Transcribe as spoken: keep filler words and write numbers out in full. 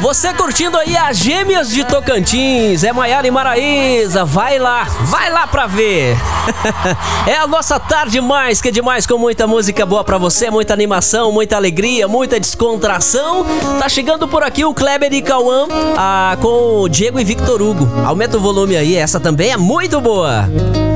Você curtindo aí as Gêmeas de Tocantins, é Maiara e Maraísa, vai lá, vai lá pra ver. É a nossa tarde mais que demais, com muita música boa pra você, muita animação, muita alegria, muita descontração. Tá chegando por aqui o Kleber e Cauã ah, com o Diego e Victor Hugo. Aumenta o volume aí, essa também é muito boa.